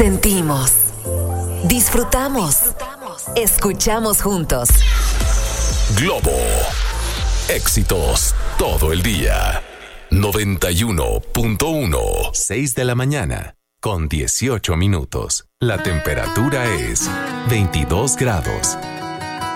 Sentimos, disfrutamos, escuchamos juntos. Globo. Éxitos todo el día. 91.1. 6 de la mañana, con 18 minutos. La temperatura es 22 grados.